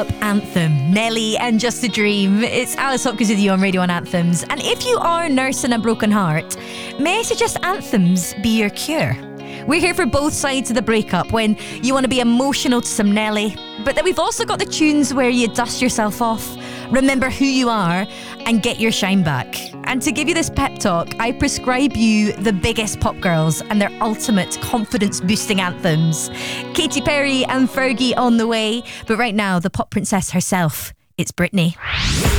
Anthem, Nelly and Just a Dream. It's Alice Hopkins with you on Radio 1 Anthems. And if you are nursing a broken heart, may I suggest Anthems be your cure? We're here for both sides of the breakup, when you want to be emotional to some Nelly, but then we've also got the tunes where you dust yourself off, remember who you are, and get your shine back. And to give you this pep talk, I prescribe you the biggest pop girls and their ultimate confidence-boosting anthems. Katy Perry and Fergie on the way, but right now, the pop princess herself, it's Britney.